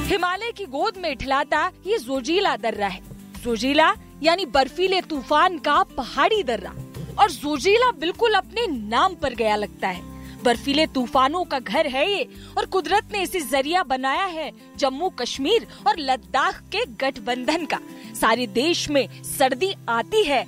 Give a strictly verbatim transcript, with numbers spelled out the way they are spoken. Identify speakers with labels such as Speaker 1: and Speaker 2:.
Speaker 1: हिमालय की गोद में इठलाता ये जोजिला दर्रा है। जोजिला यानी बर्फीले तूफान का पहाड़ी दर्रा, और जोजिला बिल्कुल अपने नाम पर गया लगता है। बर्फीले तूफानों का घर है ये, और कुदरत ने इसे जरिया बनाया है जम्मू कश्मीर और लद्दाख के गठबंधन का। सारे देश में सर्दी आती है